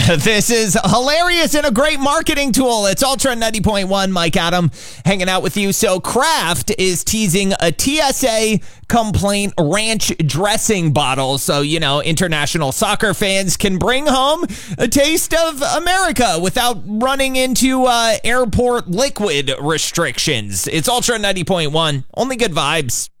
This is hilarious and a great marketing tool. It's Ultra 90.1. Mike Adam hanging out with you. So Kraft is teasing a TSA complaint ranch dressing bottle. So, international soccer fans can bring home a taste of America without running into airport liquid restrictions. It's Ultra 90.1. Only good vibes.